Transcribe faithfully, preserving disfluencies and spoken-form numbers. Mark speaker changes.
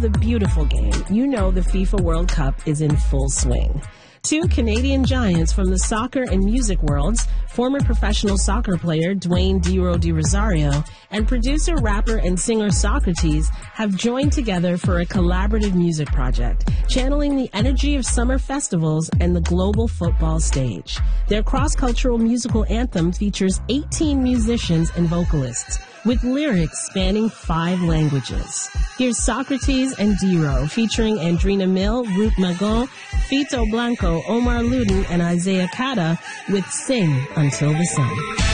Speaker 1: the beautiful game, you know the FIFA World Cup is in full swing. Two Canadian giants from the soccer and music worlds, former professional soccer player Dwayne Dero de Rosario and producer, rapper, and singer Socrates have joined together for a collaborative music project, channeling the energy of summer festivals and the global football stage. Their cross-cultural musical anthem features eighteen musicians and vocalists, with lyrics spanning five languages. Here's Socrates and Dero, featuring Andrina Mill, Ruth Magon, Fito Blanco, Omar Ludin, and Isaiah Kata with Sing Until the Sun.